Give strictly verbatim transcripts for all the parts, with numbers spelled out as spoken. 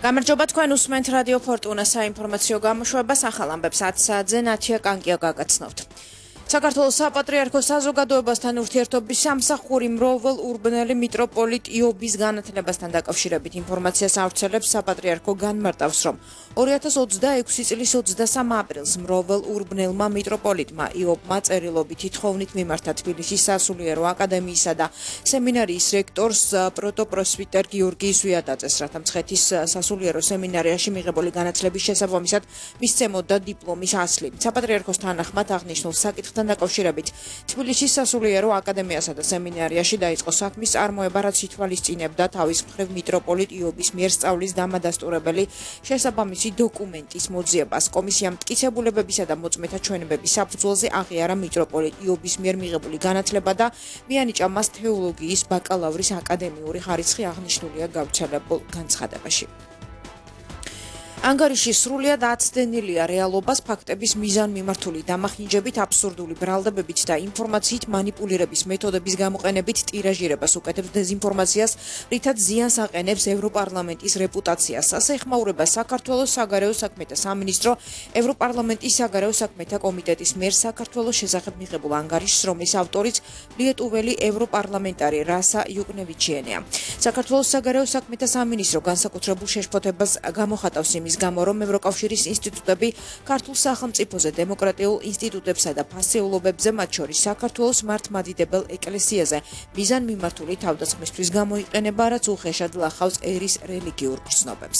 გამარჯობა თქვენ უსმენთ რადიო ფორტუნა საინფორმაციო გამოშვებას ახალ ამბებს ათი საათზე ნათია კანკია გაგაცნობთ. საქართველოს საპატრიარქოს საზოგადოებასთან ურთიერთობის სამსახური მროვლ ურბნელი მიტროპოლიტ იობის განათლებასთან დაკავშირებით ინფორმაციას ავრცელებს საპატრიარქო განმარტავს, რომ ორი ათას ოცდაექვსი წლის ოცდასამ აპრილს მროვლ ურბნელმა მიტროპოლიტმა იობმა წერილობითი თხოვნით მიმართა თბილისის სასულიერო აკადემიისა და სემინარიის რექტორს პროტოპროსვიტერ გიორგი ზვიადაძეს, რათა მცხეთის სასულიერო სემინარიაში მიღებული განათლების შესაბამისად მისცემოდა დიპლომის ასლი. საპატრიარქოს თანახმად აღნიშნულ საკითხთან დაკავშირებით თბილისის სასულიერო აკადემიასა და სემინარიაში დაიწყო საქმის წარმოება, რაც ითვალისწინებდა თავის მხრივ მიტროპოლიტ იობის მიერ სწავლის დამადასტურებელი შესაბამისი დოკუმენტის მოძიებას. კომისიამ მტკიცებულებებისა და მოწმეთა ჩვენებების საფუძველზე აღიარა მიტროპოლიტ იობის მიერ მიღებული განათლება და მიანიჭა მას თეოლოგიის ბაკალავრის აკადემიური ხარისხი, აღნიშნულია გავრცელებულ განცხადებაში. ანგარიში სრულიად აცდენილია რეალობას, ფაქტების მიზანმიმართული დამახინჯებით, აბსურდული ბრალდებებით და ინფორმაციით მანიპულირების მეთოდების გამოყენებით ტირაჟირებას უკეთებს დეზინფორმაციას, რითაც ზიანს აყენებს ევროპარლამენტის რეპუტაციას. ასე ეხმაურება საქართველოს საგარეო საქმეთა სამინისტრო ევროპარლამენტის საგარეო საქმეთა კომიტეტის მიერ საქართველოს შესახებ მიღებულ ანგარიშს, რომლის ავტორიც ლიეტუველი ევროპარლამენტარი რასა იუკნევიჩიენია. საქართველოს საგარეო საქმეთა სამინისტრო განსაკუთრებულ შეშფოთებას გამოხატავს იმის გამო, რომ ევროკავშირის ინსტიტუტები ქართულ სახელმწიფოზე, დემოკრატიულ ინსტიტუტებსა და ფასეულობებზე, მათ შორის საქართველოს მართლმადიდებელ ეკლესიაზე მიზანმიმართული თავდასხმისთვის გამოიყენება, რაც უხეშად ლახავს ერის რელიგიურ გრძნობებს.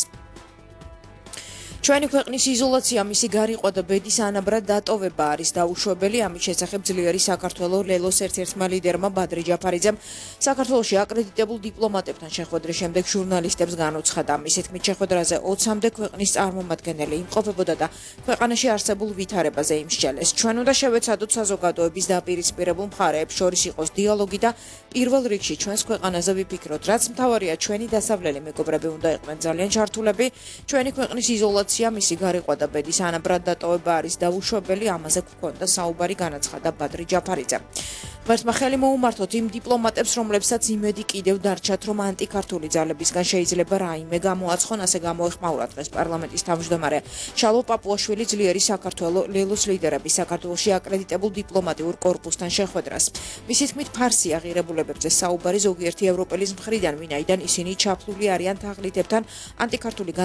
ჩვენი ქვეყნის იზოლაცია, მისი გარიყვა და ბედის ანაბრად დატოვება არის დაუშვებელი. ამის შესახებ ძლიერი საქართველოს ლელოს ერთ-ერთმა ლიდერმა ბადრი ჯაფარიძემ საქართველოში აკრედიტებულ დიპლომატებთან შეხვედრის შემდეგ ჟურნალისტებს განუცხადა. მისი თქმით, შეხვედრაზე ოცამდე ქვეყნის წარმომადგენელი იმყოფებოდა და ქვეყანაში არსებულ ვითარებაზე იმსჯელეს. ჩვენ უნდა შევეცადოთ საზოგადოების დაპირისპირებულ მხარეებს შორის იყოს დიალოგი და პირველ რიგში ჩვენს ქვეყანაზე ვიფიქროთ. რაც მთავარია, ჩვენი დასავლელი მეგობრები უნდა იყვნენ ძალიან ჩართულები. ჩვენი ქვეყნის იზოლაცია, მისი გარიყვა და ბედის ანაბრად დატოვება არის დაუშვებელი. ამაზე გვქონდა საუბარი, განაცხადა ბადრი ჯაფარიძე. ღმერთმა ხელი მოუმართოთ იმ დიპლომატებს, რომლებსაც იმედი კიდევ დარჩათ, რომ ანტიქართული ძალებისგან შეიძლება რაიმე გამოაცხონ, ასე გამოეხმაურა დღეს პარლამენტის თავმჯდომარე შალო პაპუაშვილი ძლიერი საქართველოს ლელოს ლიდერების საქართველოში აკრედიტებულ დიპლომატიურ კორპუსთან შეხვედრას. მისი თქმით, ფარსი აღიარებულებებზე საუბარი ზოგიერთი ევროპელის მხრიდან, ვინაიდან ისინი ჩაფლული არიან თაღლითებთან ანტიქართული